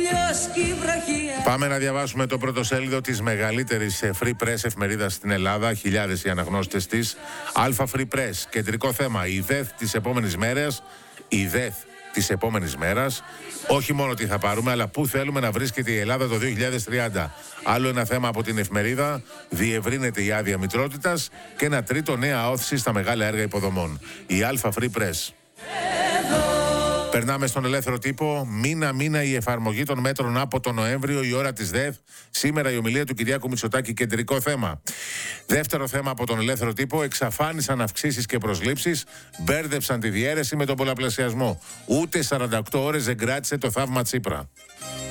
Πάμε να διαβάσουμε το πρωτοσέλιδο της μεγαλύτερης free press εφημερίδας στην Ελλάδα, χιλιάδες οι αναγνώστες της. Αλφα Free Press, κεντρικό θέμα, η ΔΕΘ της επόμενης μέρας. Η ΔΕΘ της επόμενης μέρας. Όχι μόνο τι θα πάρουμε, αλλά πού θέλουμε να βρίσκεται η Ελλάδα το 2030. Άλλο ένα θέμα από την εφημερίδα, διευρύνεται η άδεια μητρότητας. Και ένα τρίτο, νέα όθηση στα μεγάλα έργα υποδομών. Η Αλφα Free Press. Περνάμε στον ελεύθερο τύπο. Μήνα-μήνα η εφαρμογή των μέτρων από τον Νοέμβριο, η ώρα της ΔΕΘ. Σήμερα η ομιλία του Κυριάκου Μητσοτάκη, κεντρικό θέμα. Δεύτερο θέμα από τον ελεύθερο τύπο. Εξαφάνισαν αυξήσεις και προσλήψεις. Μπέρδεψαν τη διαίρεση με τον πολλαπλασιασμό. Ούτε 48 ώρες δεν κράτησε το θαύμα Τσίπρα.